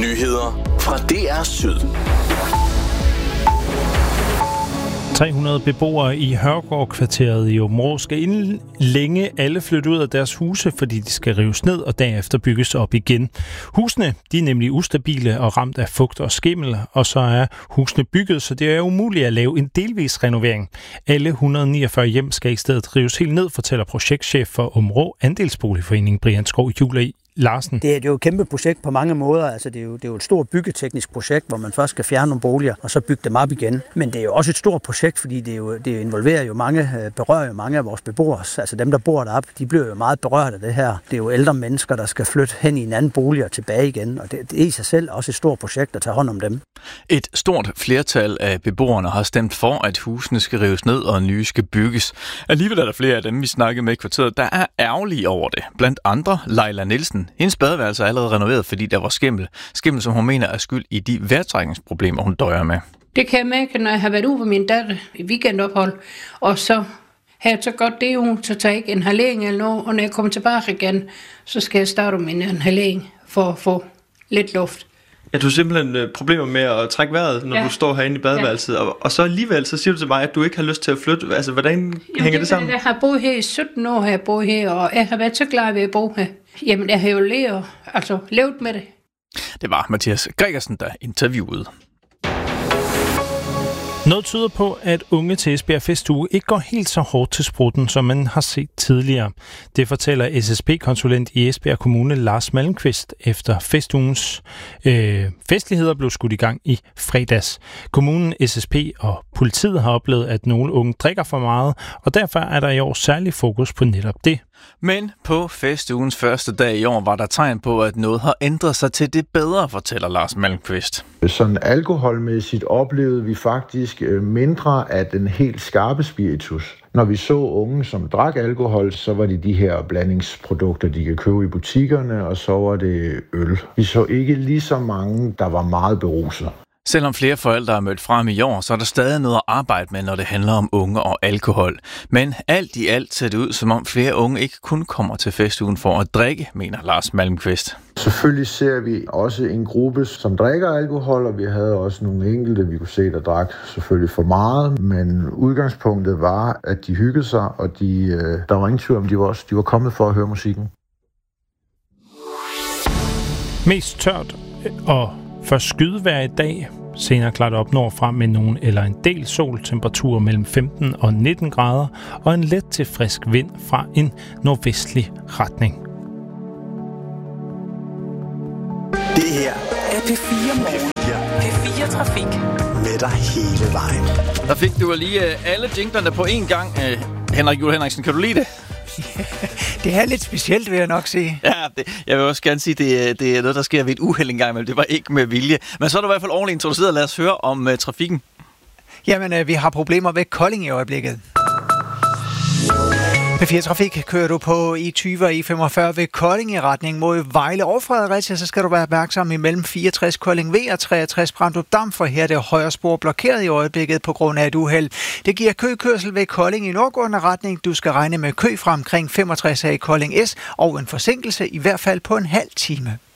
Nyheder fra DR Syd. 300 beboere i Hørgaard-kvarteret i Aabenraa skal inden længe alle flytte ud af deres huse, fordi de skal rives ned og derefter bygges op igen. Husene de er nemlig ustabile og ramt af fugt og skimmel, og så er husene bygget, så det er umuligt at lave en delvis renovering. Alle 149 hjem skal i stedet rives helt ned, fortæller projektchef for Aabenraa Andelsboligforening Brian Skov Juhl Larsen. Det er jo et kæmpe projekt på mange måder. Altså, det er jo et stort byggeteknisk projekt, hvor man først skal fjerne nogle boliger, og så bygge dem op igen. Men det er jo også et stort projekt, fordi det involverer jo berører jo mange af vores beboere. Altså dem, der bor deroppe, de bliver jo meget berørt af det her. Det er jo ældre mennesker, der skal flytte hen i en anden bolig og tilbage igen. Og det er i sig selv også et stort projekt at tage hånd om dem. Et stort flertal af beboerne har stemt for, at husene skal rives ned og nye skal bygges. Alligevel er der flere af dem, vi snakkede med i kvarteret, der er ærgerlige over det. Blandt andre Leila Nielsen. Hendes badeværelse er allerede renoveret, fordi der var skimmel. Skimmel, som hun mener er skyld i de vejrtrækningsproblemer, hun døjer med. Det kan jeg mærke, når jeg har været ude med min datter i weekendophold, og så har jeg så godt det jo, så tager jeg ikke en halering eller noget, og når jeg kommer tilbage igen, så skal jeg starte med en halering for at få lidt luft. Ja, du har simpelthen problemer med at trække vejret, når du står herinde i badeværelset, og så alligevel, så siger du til mig, at du ikke har lyst til at flytte. Altså, hvordan hænger det sammen? Jeg har boet her i 17 år, og jeg har været så glad ved at bo her. Jamen, jeg har jo levet med det. Det var Mathias Gregersen, der interviewede. Noget tyder på, at unge til Esbjerg Festuge ikke går helt så hårdt til sprutten, som man har set tidligere. Det fortæller SSP-konsulent i Esbjerg Kommune Lars Malmqvist, efter festugens festligheder blev skudt i gang i fredags. Kommunen, SSP og politiet har oplevet, at nogle unge drikker for meget, og derfor er der i år særlig fokus på netop det. Men på festugens første dag i år var der tegn på, at noget har ændret sig til det bedre, fortæller Lars Malmqvist. Sådan alkoholmæssigt oplevede vi faktisk mindre af den helt skarpe spiritus. Når vi så unge, som drak alkohol, så var det de her blandingsprodukter, de kan købe i butikkerne, og så var det øl. Vi så ikke lige så mange, der var meget beruset. Selvom flere forældre er mødt frem i år, så er der stadig noget at arbejde med, når det handler om unge og alkohol. Men alt i alt ser det ud, som om flere unge ikke kun kommer til festugen for at drikke, mener Lars Malmqvist. Selvfølgelig ser vi også en gruppe, som drikker alkohol, og vi havde også nogle enkelte, vi kunne se, der drak selvfølgelig for meget. Men udgangspunktet var, at de hyggede sig, og der var ingen tvivl om, de var kommet for at høre musikken. Mest tørt og for skydevejr i dag. Senere klart op nordfra med nogen eller en del sol, temperaturer mellem 15 og 19 grader og en let til frisk vind fra en nordvestlig retning. Det her er P4 Morgen. P4 Trafik. Med dig hele vejen. Der fik du lige alle jinglerne på én gang. Henrik Juhl Henriksen, kan du lide det? Det er lidt specielt, vil jeg nok sige. Ja, jeg vil også gerne sige, det er noget, der sker ved et uheld engang, men det var ikke med vilje. Men så er du i hvert fald ordentligt introduceret. Lad os høre om trafikken. Jamen, vi har problemer ved Kolding i øjeblikket. P4 Trafik kører du på I20 og I45 ved Kolding i retning mod Vejle og Fredericia, så skal du være opmærksom imellem 64 Kolding V og 63 Brandrup Dam, for her er det højre spor blokeret i øjeblikket på grund af et uheld. Det giver køkørsel ved Kolding i nordgående retning. Du skal regne med kø fra omkring 65 i Kolding S og en forsinkelse i hvert fald på en halv time.